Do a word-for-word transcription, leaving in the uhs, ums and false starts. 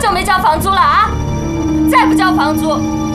久没交房租了啊？再不交房租，